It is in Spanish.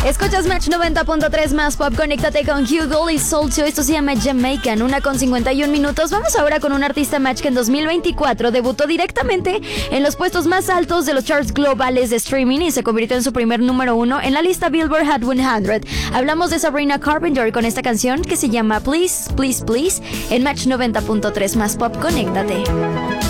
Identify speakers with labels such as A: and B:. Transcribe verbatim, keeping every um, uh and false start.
A: Escuchas Match noventa punto tres más pop, conéctate con Hugo y Soul two. Esto se llama Jamaican, una con cincuenta y un minutos. Vamos ahora con un artista Match que en dos mil veinticuatro debutó directamente en los puestos más altos de los charts globales de streaming y se convirtió en su primer número uno en la lista Billboard Hot cien. Hablamos de Sabrina Carpenter con esta canción que se llama Please, Please, Please en Match noventa punto tres más pop, conéctate.